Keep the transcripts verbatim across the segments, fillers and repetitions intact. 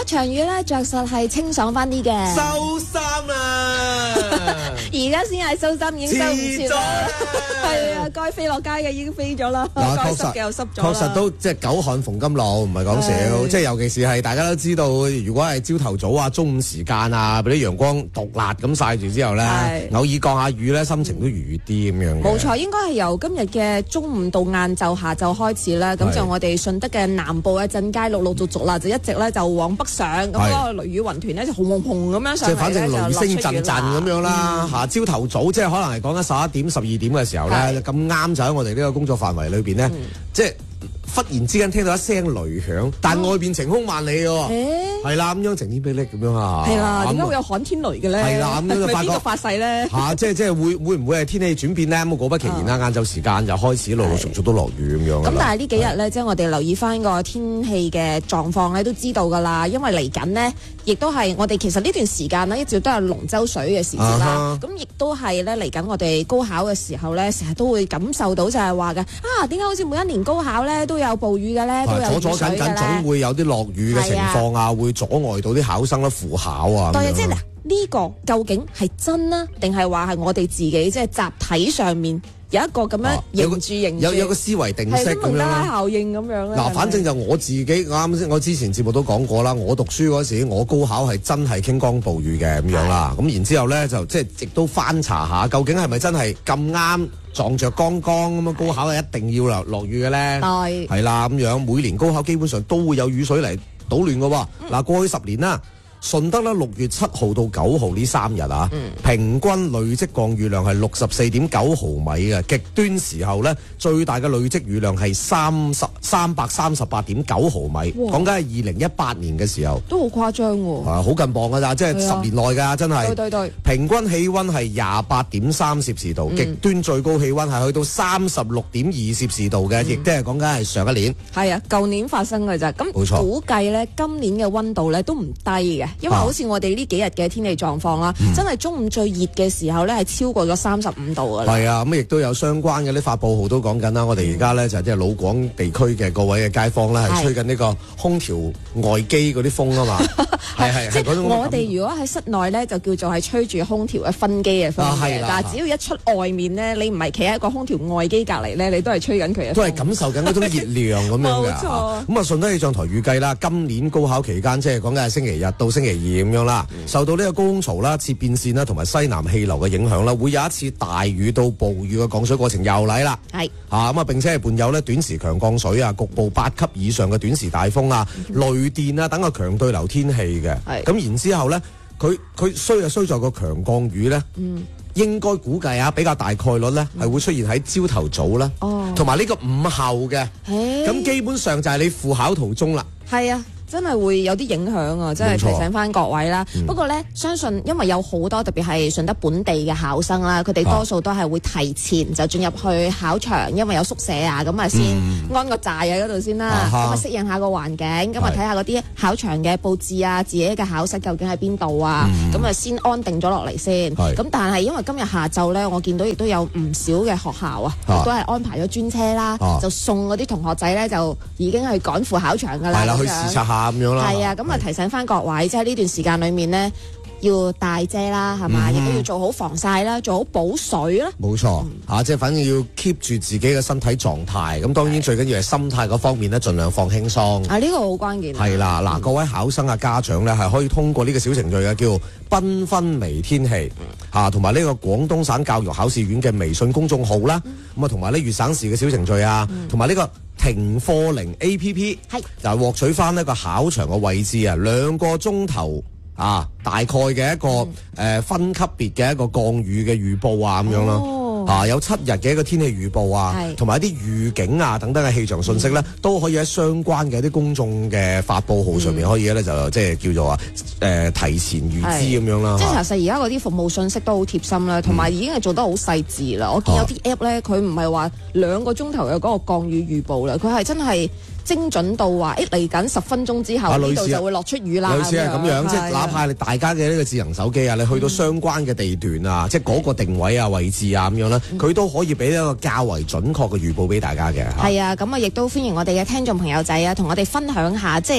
長雨咧着實係清爽翻啲嘅。 收衫啦！ 而家先係收衫，已經收唔切啦。係啊，該飛落街嘅已經飛咗啦，該濕嘅又濕咗啦。 確實都即係久旱逢甘露，唔係講笑。即係尤其是係大家都知道，如果係朝頭早啊、中午時間啊，俾啲陽光毒辣咁曬住之後咧，偶爾降下雨咧，心情都愉悅啲咁樣嘅。 冇錯，應該係由今日嘅中午到晏晝、下晝開始啦。咁就我哋順德嘅南部嘅鎮街陸陸續續啦，就一直咧就往北上，咁嗰個雷雨雲團咧就紅紅紅咁樣上嚟咧， 即係反正雷聲陣陣咁樣啦。嚇，朝頭早即係可能係講緊十一點、十二點嘅時候咧，咁啱就喺我哋呢個工作範圍裏邊咧，即係。忽然之間聽到一聲雷響，但外邊晴空萬里喎，係啦咁樣晴天霹靂咁樣啊， 係啦，點解會有旱天雷嘅咧？ 係啦，咁樣就發覺發誓咧嚇，即係即係會會唔會係天氣轉變咧？咁果不其然啦，晏晝時間就開始陸陸續續都落雨咁樣。 咁但係呢幾日咧，即係我哋留意翻個天氣嘅狀況咧，都知道㗎啦，因為嚟緊呢，亦都係我哋其實呢段時間呢，一直都係龍舟水嘅時節啦。咁亦都係咧嚟緊我哋高考嘅時候咧，成日都會感受到就係話嘅啊，點解好似每一年高考咧都有暴雨嘅咧？ 阻阻緊緊總會有啲落雨嘅情況啊，會阻礙到啲考生咧赴考啊。 對啊，即係嗱，呢個究竟係真啊，定係話係我哋自己即係集體上面有一個咁樣認住認住， 有有個思維定式咁樣， 係曼德拉效應咁樣咧。 嗱，反正就我自己啱先，我之前節目都講過啦。我讀書嗰時，我高考係真係傾光暴雨嘅咁樣啦。咁然之後咧，就即係亦都翻查下，究竟係咪真係咁啱？撞着剛剛咁樣高考係一定要落落雨嘅咧，係係啦咁樣，每年高考基本上都會有雨水嚟搗亂嘅喎。嗱、嗯，過去十年啦。順德咧六月七號到九號呢三日啊，嗯、平均累積降雨量係六十四點九毫米嘅，極端時候咧最大嘅累積雨量係三十三百三十八點九毫米，講緊係二零一八年嘅時候， 都好誇張喎， 啊好近磅㗎咋，即係十年內㗎，真係。 對對對， 平均氣温係廿八點三攝氏度，極、嗯、端最高氣温係去到三十六點二攝氏度嘅，亦都係講緊係上一年。係啊，舊年發生嘅咋，咁估計咧今年嘅温度咧都唔低嘅。因為好似我哋呢幾日嘅天氣狀況啦，嗯、真係中午最熱嘅時候咧，係超過咗三十五度噶啦。係啊，咁亦都有相關嘅啲發佈號都講緊啦。我哋而家咧就即係老廣地區嘅各位嘅街坊咧，係吹緊呢個空調外機嗰啲風啊嘛。係係即係我哋如果喺室內咧，就叫做係吹住空調嘅分機嘅風嘅。但係只要一出外面咧，你唔係企喺一個空調外機隔離咧，你都係吹緊佢嘅風。 都係感受緊嗰種熱量咁樣嘅。冇錯。咁啊，順德氣象台預計啦，今年高考期間即係講緊係星期日到星期二咁樣啦，嗯、受到呢個高空槽啦、切變線啦同埋西南氣流嘅影響啦，會有一次大雨到暴雨嘅降水過程又嚟啦。係嚇咁啊，並且係伴有咧短時強降水啊，局部八級以上嘅短時大風啊、嗯、雷電啊等嘅強對流天氣嘅。係咁然之後咧，佢佢衰就衰在個強降雨咧。嗯。應該估計啊，比較大概率咧係、嗯、會出現喺朝頭早啦，同埋呢個午後嘅。咁基本上就係你赴考途中啦。係啊。真係會有啲影響啊！真係提醒翻各位啦。嗯、不過呢，相信因為有好多特別係順德本地嘅考生啦，佢哋多數都係會提前就進入去考場，因為有宿舍啊，咁啊先安個寨喺嗰度先啦，咁啊適應下個環境，咁啊睇下嗰啲考場嘅佈置啊，自己嘅考室究竟喺邊度啊，咁啊、嗯、先安定咗落嚟先。咁是但係因為今日下晝呢，我見到亦都有唔少嘅學校啊，亦都係安排咗專車啦，啊、就送嗰啲同學仔呢，就已經係趕赴考場㗎啦。係啦，去視察下。咁樣啦，係啊，咁啊提醒翻各位，即係呢段時間裏面呢，要帶遮啦，係嘛，亦都要做好防曬啦，做好補水啦。冇錯，吓即係反正要 keep 住自己嘅身體狀態。咁當然最緊要係心態嗰方面呢，盡量放輕鬆。啊，呢個好關鍵。係啦，嗱，各位考生啊，家長呢，係可以通過呢個小程序嘅叫繽紛微天氣吓，同埋呢個廣東省教育考試院嘅微信公眾號啦，咁啊同埋呢粵省市嘅小程序啊，同埋呢個停課鈴 A P P 係就係獲取翻呢個考場嘅位置啊，兩個鐘頭啊，大概嘅一個誒、嗯呃、分級別嘅一個降雨嘅預報啊咁樣咯。哦啊，有七日嘅一個天氣預報啊，同埋是一啲預警啊等等嘅氣象信息咧，嗯、都可以喺相關嘅一啲公眾嘅發佈號上面可以咧、嗯、就即係叫做啊誒、呃、提前預知咁樣啦。即係其實而家嗰啲服務信息都好貼心啦，同埋已經係做得好細緻啦。嗯、我見有啲 app 咧，佢唔係話兩個鐘頭嘅嗰個降雨預報啦，佢係真係精準到話，誒嚟緊十分鐘之後呢度、啊、就會落出雨啦。類似係咁樣，樣即係哪怕你大家嘅呢個智能手機啊，你去到相關嘅地段啊，嗯、即係嗰個定位啊、位置啊咁樣啦，佢、嗯、都可以俾一個較為準確嘅預報俾大家嘅。係啊，咁啊亦都歡迎我哋嘅聽眾朋友仔啊，同我哋分享下即係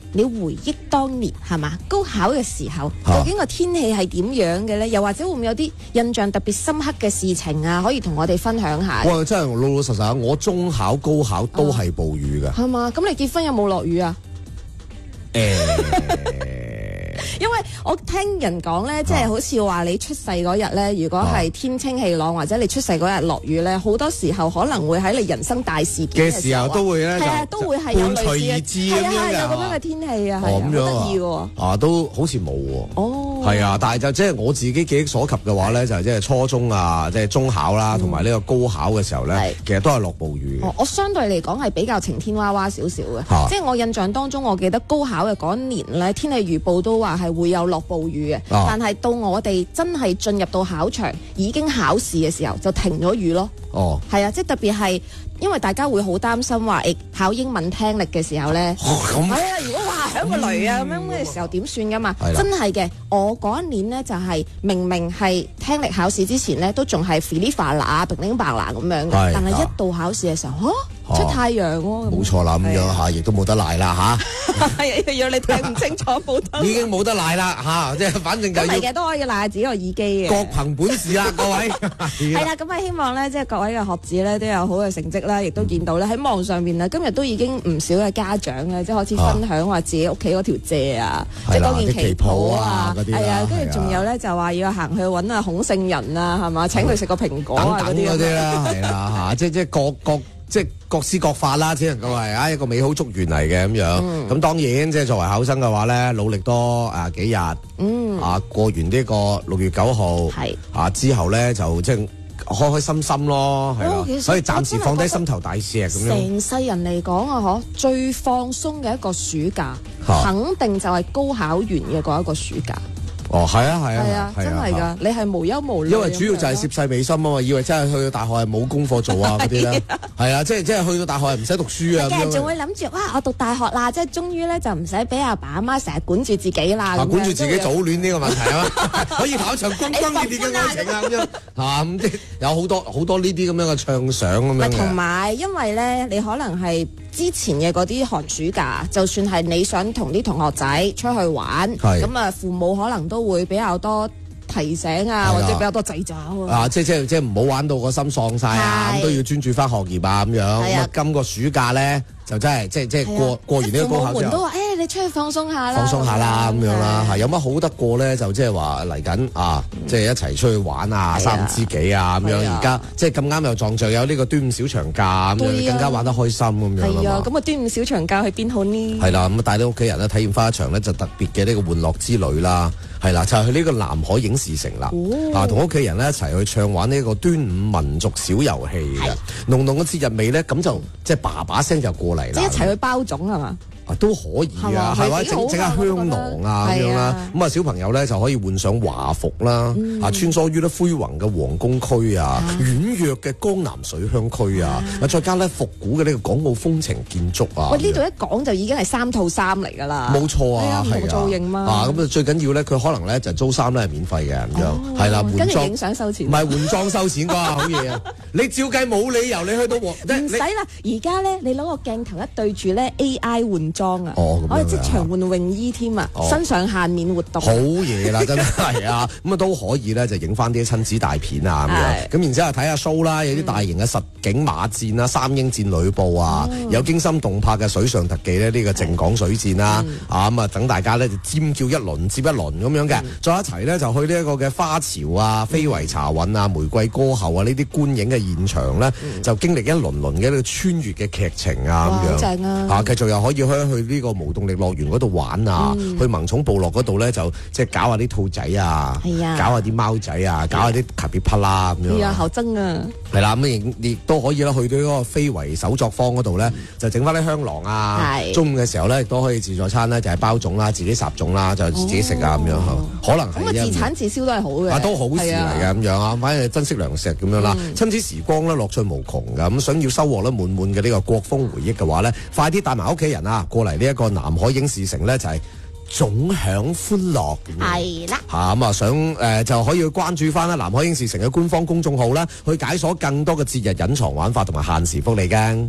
你回憶當年係嘛高考嘅時候， 啊究竟個天氣係點樣嘅咧？又或者會唔會有啲印象特別深刻嘅事情啊？可以同我哋分享下。 哇！真係老老實實，我中考、高考都係暴雨嘅。 係嘛？咁你結婚有冇落雨啊？ 誒。 因為我聽人講咧，即係好似話你出世嗰日咧，如果係天清氣朗，或者你出世嗰日落雨咧，好多時候可能會喺你人生大事件嘅時候都會咧， 係啊，都會係有類似嘅，係啊係有咁樣嘅天氣啊，係啊，好得意喎。 啊，都好似冇喎。 哦， 係啊，但係就即係我自己記憶所及嘅話咧，就係即係初中啊，即係中考啦，同埋呢個高考嘅時候咧，其實都係落暴雨嘅。 我相對嚟講係比較晴天娃娃少少嘅，即係我印象當中，我記得高考嘅嗰一年咧，天氣預報都話係會有落暴雨嘅，啊、但係到我哋真係進入到考場已經考試嘅時候，就停咗雨咯。哦，係啊，即係特別係因為大家會好擔心話，誒考英文聽力嘅時候咧，係啊，如果話響個雷啊咁、嗯、樣嘅時候點算噶嘛？的真係嘅，我嗰一年呢，就係、是、明明係聽力考試之前呢，都仲係 fili fala 乒乒白藍咁樣嘅，的但係一到考試嘅時候，嚇、啊、出太陽喎、啊， 冇錯啦，咁樣嚇，亦都冇得賴啦嚇， 係讓你睇唔清楚冇得， 已經冇得賴啦嚇，即係反正就係嘅都可以賴下自己個耳機嘅， 各憑本事啦，各位係啦，咁啊希望咧，即係各位嘅學子咧都有好嘅成績啦，亦都見到咧喺網上邊咧，今日都已經唔少嘅家長咧，即係開始分享話自己屋企嗰條蔗啊，即係嗰件旗袍啊，係啊，跟住仲有咧就話要行去揾啊孔聖人啊，係嘛？請佢食個蘋果啊嗰啲嗰啲啦，係啦嚇，即係即係各各即係各施各法啦，只能夠係啊一個美好祝願嚟嘅咁樣。咁當然即係作為考生嘅話咧，努力多啊幾日，嗯啊過完呢個六月九號，係啊之後咧就即係開開心心咯，係咯，所以暫時放低心頭大石咁樣。 成世人嚟講啊，嗬最放鬆嘅一個暑假，肯定就係高考完嘅嗰一個暑假。 哦，係啊，係啊， 係啊，真係㗎，你係無憂無慮。 因為主要就係涉世未深啊嘛，以為真係去到大學係冇功課做啊嗰啲咧，係啊，即係即係去到大學係唔使讀書啊咁樣。仲會諗住哇，我讀大學啦，即係終於咧就唔使俾阿爸阿媽成日管住自己啦。管住自己早戀呢個問題啊，可以跑場轟轟烈烈嘅愛情啊咁樣嚇，咁即係有好多好多呢啲咁樣嘅暢想咁樣。同埋因為咧，你可能係之前嘅嗰啲寒暑假，就算係你想同啲同學仔出去玩，咁啊父母可能都會比較多提醒啊，或者比較多掣肘啊。啊，即係即係即係唔好玩到個心喪晒啊，咁都要專注翻學業啊咁樣。咁啊，今個暑假咧就真係即係即係過過完呢個高考之後，父母們都話：誒，你出去放鬆下啦，放鬆下啦咁樣啦。係有乜好得過咧？就即係話嚟緊啊，即係一齊出去玩啊，三五知己啊咁樣。而家即係咁啱又撞着有呢個端午小長假咁樣，更加玩得開心咁樣。係啊，咁啊端午小長假去邊好呢？係啦，咁啊帶啲屋企人咧體驗翻一場咧就特別嘅呢個玩樂之旅啦。係啦，就係去呢個南海影視城啦，啊，同屋企人咧一齊去暢玩呢個端午民族小遊戲嘅，濃濃嘅節日味咧，咁就即係叭把聲就過嚟啦。即係一齊去包粽係嘛？啊，都可以啊，係嘛，整整下香囊啊咁樣啦，咁啊小朋友咧就可以換上華服啦，啊穿梭於咧輝煌嘅皇宮區啊，軟弱嘅江南水鄉區啊，啊再加咧復古嘅呢個港澳風情建築啊。喂，呢度一講就已經係三套衫嚟㗎啦。冇錯啊，係啊，造型嘛。啊，咁啊最緊要咧，佢可能咧就租衫咧係免費嘅咁樣，係啦，換裝。跟住影相收錢。唔係換裝收錢㗎，好嘢啊！你照計冇理由你去到皇唔使啦，而家咧你攞個鏡頭一對住咧 A I 換裝啊，哦、我哋即場換泳衣添啊，哦、身上限免活動，好嘢啦，真係啊，咁啊都可以咧，就影翻啲親子大片啊咁樣，咁然之後睇下 show 啦，有啲大型嘅實景馬戰啊，三英戰呂布啊，嗯、有驚心動魄嘅水上特技咧，呢、這個靖港水戰啦，嗯、啊咁啊等大家咧就尖叫一輪接一輪咁樣嘅，嗯、再一齊咧就去呢一個嘅花潮啊、非遺茶韻啊、玫瑰歌后啊呢啲觀影嘅現場咧，嗯、就經歷一輪輪嘅呢個穿越嘅劇情啊咁樣，正啊，啊繼續又可以去去呢個無動力樂園嗰度玩啊，嗯、去萌寵部落嗰度咧就即係搞下啲兔仔啊，啊搞下啲貓仔啊，搞下啲卡比啪啦咁樣。係啊，後生啊。係啦，咁亦亦都可以啦，去到嗰個非遺手作坊嗰度咧，嗯、就整翻啲香囊啊。是中午嘅時候咧，亦都可以自助餐咧，就係包粽啦，自己烚粽啦，就自己食啊咁樣。可能係咁啊，自產自銷都係好嘅。啊，都好事嚟嘅咁樣啊，反正珍惜糧食咁樣啦。嗯、親子時光咧，樂趣無窮㗎。咁想要收穫咧滿滿嘅呢個國風回憶嘅話咧，快啲帶埋屋企人啊過嚟呢一個南海影視城咧，就係、是。總享歡樂係啦，嚇咁啊想誒、呃、就可以去關注翻啦南海影視城嘅官方公眾號啦，去解鎖更多嘅節日隱藏玩法同埋限時福利㗎。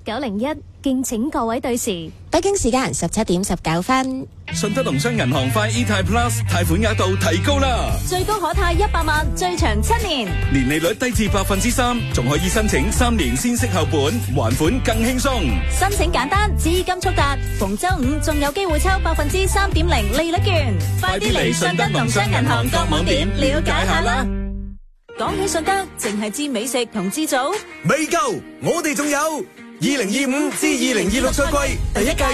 九零一，敬請各位對時。 北京時間十七點十九分。 順德農商銀行快 E 貸 Plus 貸款額度提高啦， 最高可貸一百萬，最長七年， 年利率低至百分之三，仲可以申請三年先息後本，還款更輕鬆。 申請簡單，資金速達，逢周五仲有機會抽百分之三點零利率券。 快啲嚟順德農商銀行各網點了解下啦。 講起順德，淨係知美食同知組未夠，我哋仲有二零二五至二零二六賽季第一屆